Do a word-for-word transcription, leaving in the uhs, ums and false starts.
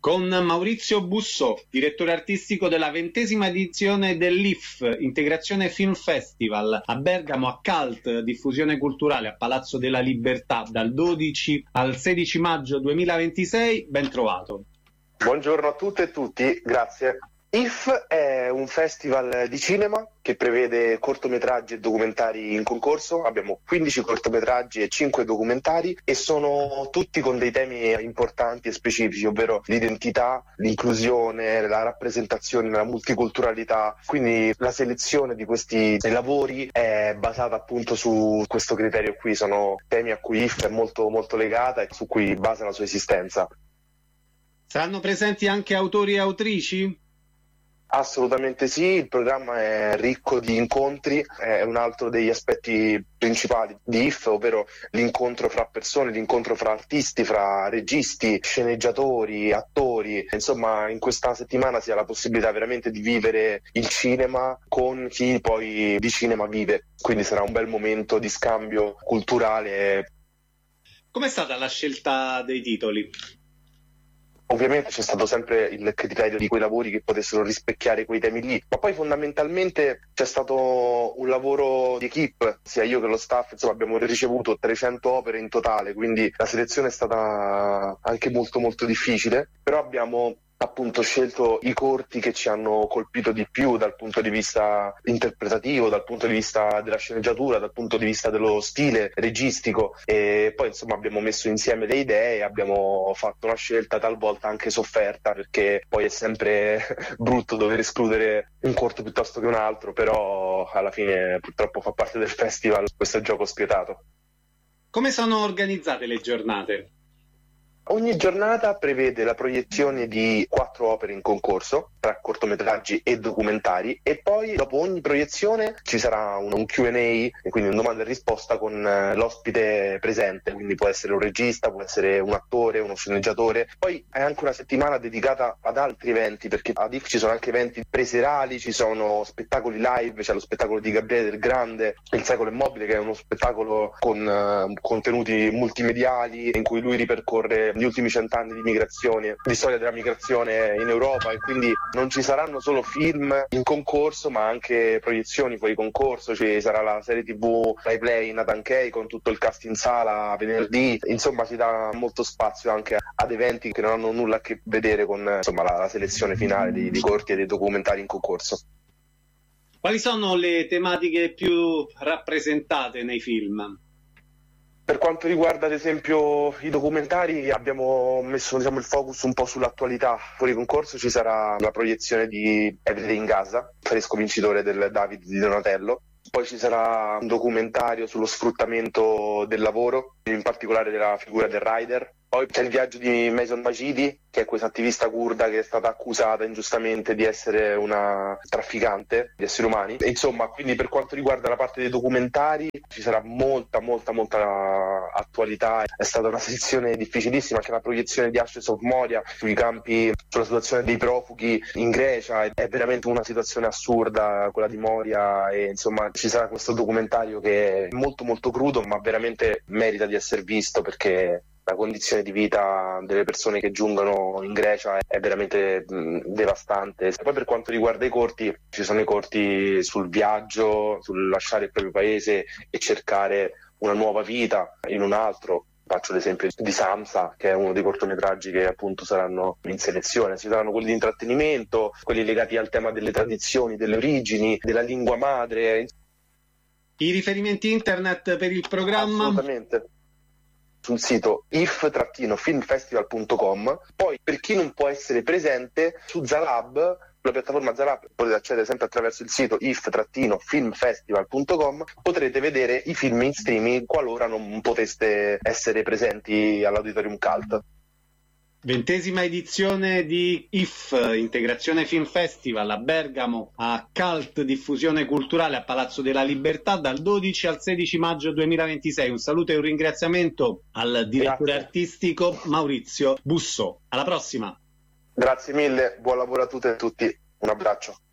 con Maurizio Bussò, direttore artistico della ventesima edizione dell'I F, Integrazione Film Festival, a Bergamo, a Cult, diffusione culturale a Palazzo della Libertà, dal dodici al sedici maggio duemilaventisei. Ben trovato. Buongiorno a tutte e tutti, grazie. I F è un festival di cinema che prevede cortometraggi e documentari in concorso. Abbiamo quindici cortometraggi e cinque documentari e sono tutti con dei temi importanti e specifici, ovvero l'identità, l'inclusione, la rappresentazione, la multiculturalità. Quindi la selezione di questi lavori è basata appunto su questo criterio qui. Sono temi a cui I F è molto, molto legata e su cui basa la sua esistenza. Saranno presenti anche autori e autrici? Assolutamente sì, il programma è ricco di incontri, è un altro degli aspetti principali di I F, ovvero l'incontro fra persone, l'incontro fra artisti, fra registi, sceneggiatori, attori. Insomma, in questa settimana si ha la possibilità veramente di vivere il cinema con chi poi di cinema vive, quindi sarà un bel momento di scambio culturale. Com'è stata la scelta dei titoli? Ovviamente c'è stato sempre il criterio di quei lavori che potessero rispecchiare quei temi lì, ma poi fondamentalmente c'è stato un lavoro di equipe, sia io che lo staff, insomma abbiamo ricevuto trecento opere in totale, quindi la selezione è stata anche molto molto difficile, però abbiamo appunto scelto i corti che ci hanno colpito di più dal punto di vista interpretativo, dal punto di vista della sceneggiatura, dal punto di vista dello stile registico, e poi insomma abbiamo messo insieme le idee e abbiamo fatto una scelta talvolta anche sofferta, perché poi è sempre brutto dover escludere un corto piuttosto che un altro, però alla fine purtroppo fa parte del festival questo gioco spietato. Come sono organizzate le giornate? Ogni giornata prevede la proiezione di quattro opere in concorso, tra cortometraggi e documentari, e poi dopo ogni proiezione ci sarà un, un Q and A, quindi un domanda e risposta con eh, l'ospite presente, quindi può essere un regista, può essere un attore, uno sceneggiatore. Poi è anche una settimana dedicata ad altri eventi, perché ad I F ci sono anche eventi preserali, ci sono spettacoli live, c'è lo spettacolo di Gabriele Del Grande, Il Secolo Immobile, che è uno spettacolo con uh, contenuti multimediali in cui lui ripercorre gli ultimi cent'anni di migrazione, di storia della migrazione in Europa, e quindi non ci saranno solo film in concorso ma anche proiezioni fuori concorso. Ci sarà la serie tv Rai Play Nathan Kay con tutto il cast in sala venerdì, insomma si dà molto spazio anche ad eventi che non hanno nulla a che vedere con insomma la, la selezione finale di, di corti e dei documentari in concorso. Quali sono le tematiche più rappresentate nei film? Per quanto riguarda ad esempio i documentari abbiamo messo diciamo, il focus un po' sull'attualità. Fuori concorso ci sarà la proiezione di Everyday in Gaza, fresco vincitore del David di Donatello. Poi ci sarà un documentario sullo sfruttamento del lavoro, in particolare della figura del rider. Poi c'è il viaggio di Mason Majidi, che è questa attivista curda che è stata accusata ingiustamente di essere una trafficante di esseri umani. E insomma, quindi per quanto riguarda la parte dei documentari ci sarà molta, molta, molta attualità. È stata una selezione difficilissima, c'è la proiezione di Ashes of Moria sui campi, sulla situazione dei profughi in Grecia. È veramente una situazione assurda quella di Moria, e insomma ci sarà questo documentario che è molto molto crudo, ma veramente merita di essere visto, perché la condizione di vita delle persone che giungono in Grecia è veramente mh, devastante. E poi per quanto riguarda i corti, ci sono i corti sul viaggio, sul lasciare il proprio paese e cercare una nuova vita in un altro. Faccio l'esempio di Samsa, che è uno dei cortometraggi che appunto saranno in selezione. Ci saranno quelli di intrattenimento, quelli legati al tema delle tradizioni, delle origini, della lingua madre. I riferimenti internet per il programma? Assolutamente. Sul sito i f film festival punto com. Poi per chi non può essere presente, su Zalab, la piattaforma Zalab, potete accedere sempre attraverso il sito i f film festival punto com, potrete vedere i film in streaming qualora non poteste essere presenti all'Auditorium Cult. Ventesima edizione di I F, Integrazione Film Festival, a Bergamo, a Cult, diffusione culturale a Palazzo della Libertà, dal dodici al sedici maggio duemilaventisei. Un saluto e un ringraziamento al direttore Grazie. artistico Maurizio Bussò. Alla prossima! Grazie mille, buon lavoro a tutte e tutti, un abbraccio.